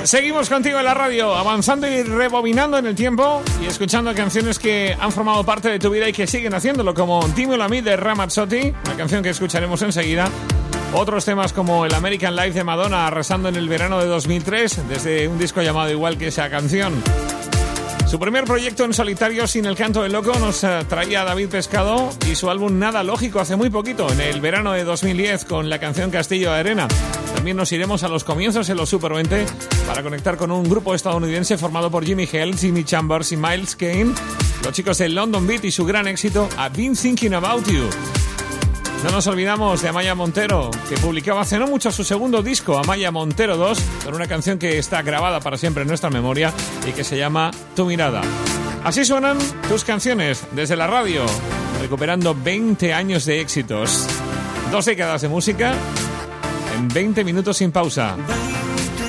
Seguimos contigo en la radio, avanzando y rebobinando en el tiempo y escuchando canciones que han formado parte de tu vida y que siguen haciéndolo, como Dímelo a mí de Ramazzotti, una canción que escucharemos enseguida. Otros temas como el American Life de Madonna, arrasando en el verano de 2003, desde un disco llamado igual que esa canción. Su primer proyecto en solitario, Sin el canto del loco, nos traía a David Pescado y su álbum Nada Lógico hace muy poquito, en el verano de 2010, con la canción Castillo de Arena. También nos iremos a los comienzos en los Super 20 para conectar con un grupo estadounidense formado por Jimmy Hale, Jimmy Chambers y Miles Kane, los chicos de London Beat y su gran éxito I've Been Thinking About You. No nos olvidamos de Amaya Montero, que publicaba hace no mucho su segundo disco, Amaya Montero 2, con una canción que está grabada para siempre en nuestra memoria y que se llama Tu Mirada. Así suenan tus canciones desde la radio, recuperando 20 años de éxitos. 2 décadas de música en 20 minutos sin pausa.